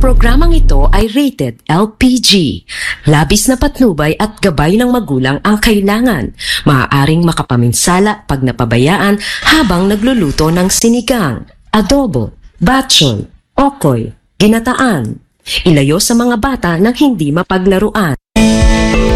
programang ito ay rated LPG. Labis na patnubay at gabay ng magulang ang kailangan. Maaaring makapaminsala pag napabayaan habang nagluluto ng sinigang, adobo, batson, okoy, ginataan. Ilayo sa mga bata nang hindi mapaglaruan.